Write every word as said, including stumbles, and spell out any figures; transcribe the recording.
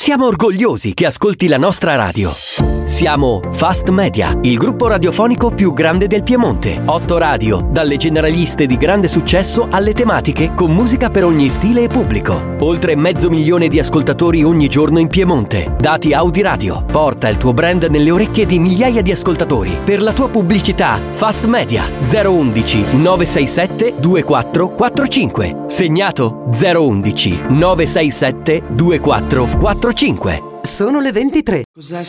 Siamo orgogliosi che ascolti la nostra radio. Siamo Fast Media, il gruppo radiofonico più grande del Piemonte. Otto radio, dalle generaliste di grande successo alle tematiche con musica per ogni stile e pubblico. Oltre mezzo milione di ascoltatori ogni giorno in Piemonte. Dati Audi Radio. Porta il tuo brand nelle orecchie di migliaia di ascoltatori. Per la tua pubblicità, Fast Media zero uno uno nove sei sette due quattro quattro cinque. Segnato zero uno uno nove sei sette due quattro quattro cinque. Sono le ventitré.